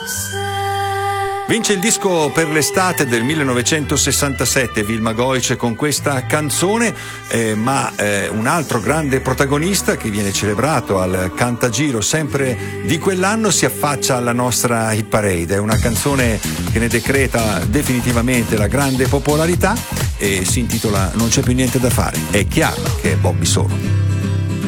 Vince il disco per l'estate del 1967 Vilma Goice con questa canzone, ma un altro grande protagonista che viene celebrato al Cantagiro sempre di quell'anno si affaccia alla nostra hit parade. È una canzone che ne decreta definitivamente la grande popolarità e si intitola Non c'è più niente da fare. È chiaro che è Bobby Solo.